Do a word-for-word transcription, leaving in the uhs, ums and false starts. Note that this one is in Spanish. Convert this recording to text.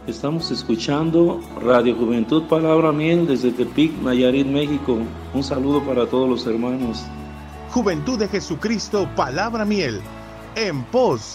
Estamos escuchando Radio Juventud Palabra Miel desde Tepic, Nayarit, México. Un saludo para todos los hermanos. Juventud de Jesucristo Palabra Miel, en pos